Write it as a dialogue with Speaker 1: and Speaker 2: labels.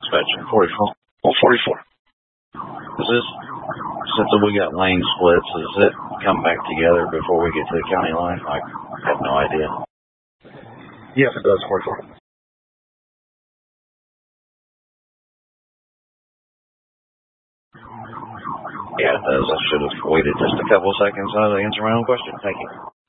Speaker 1: Dispatcher, 44. Well, 44. Is this, since we got lane splits, does it come back together before we get to the county line? I have no idea.
Speaker 2: Yes, it does, 44.
Speaker 1: Yeah, it does. I should have waited just a couple of seconds to answer my own question. Thank you.